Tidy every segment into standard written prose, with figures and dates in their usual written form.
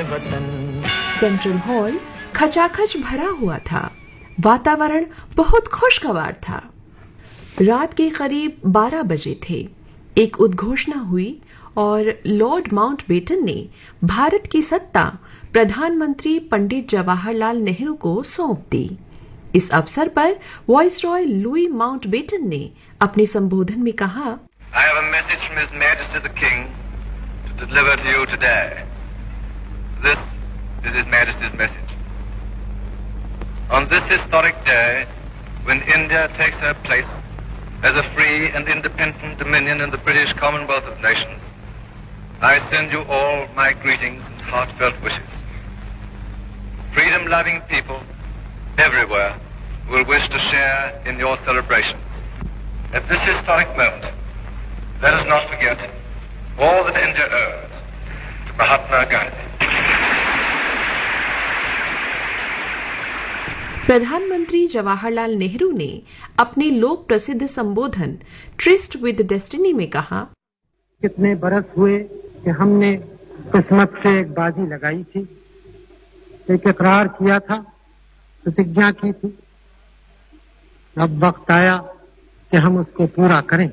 वतन। Central hall खचाखच भरा हुआ था। वातावरण बहुत खुशगवार था। रात के करीब 12 बजे थे। एक उद्घोषणा हुई और लॉर्ड माउंटबेटन ने भारत की सत्ता प्रधानमंत्री पंडित जवाहरलाल नेहरू को सौंप दी। इस अवसर पर वाइसरॉय लुई माउंटबेटन ने अपने संबोधन में कहा, I have a message from His Majesty the King to deliver to you today. This is His Majesty's message. On this historic day, when India takes her place as a free and independent dominion in the British Commonwealth of Nations, I send you all my greetings and heartfelt wishes. Freedom-loving people everywhere will wish to share in your celebration. At this historic moment, let us not forget all that India owes to Mahatma Gandhi. प्रधानमंत्री जवाहरलाल नेहरू ने अपने लोक प्रसिद्ध संबोधन tourist with destiny में कहा, कितने बरस हुए कि हमने किस्मत से एक बाजी लगाई थी, एक इकरार किया था, प्रतिज्ञा की थी। अब वक्त आया कि हम उसको पूरा करें।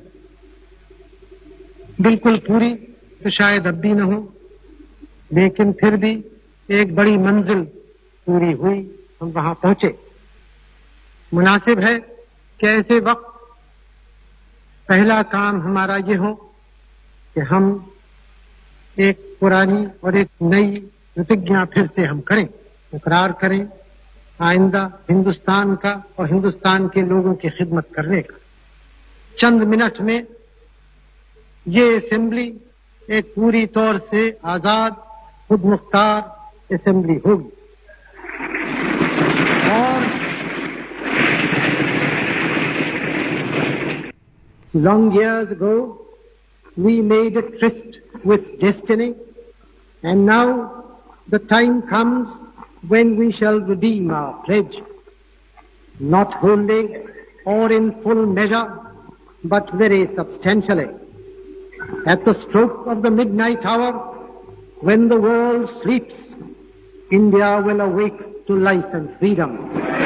बिल्कुल पूरी तो शायद अब भी न हो, लेकिन फिर भी एक बड़ी मंजिल पूरी हुई, हम वहां पहुंचे। मुनासिब है कि ऐसे वक्त पहला काम हमारा ये हो कि हम एक पुरानी और एक नई प्रतिज्ञा फिर से हम करें, इकरार करें आइंदा हिंदुस्तान का और हिंदुस्तान के लोगों की खिदमत करने का। चंद मिनट में ये असेंबली एक पूरी तौर से आजाद खुद मुख्तार असेंबली होगी और long years ago we made a tryst with destiny, and now the time comes when we shall redeem our pledge, not wholly or in full measure, but very substantially. At the stroke of the midnight hour, when the world sleeps, India will awake to life and freedom.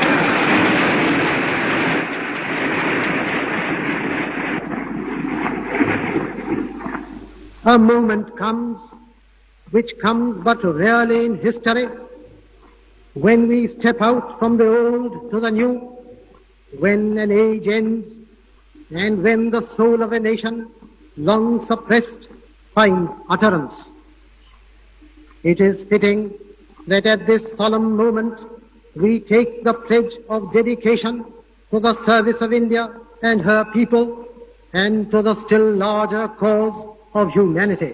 A moment comes, which comes but rarely in history, when we step out from the old to the new, when an age ends, and when the soul of a nation, long suppressed, finds utterance. It is fitting that at this solemn moment we take the pledge of dedication to the service of India and her people, and to the still larger cause of humanity.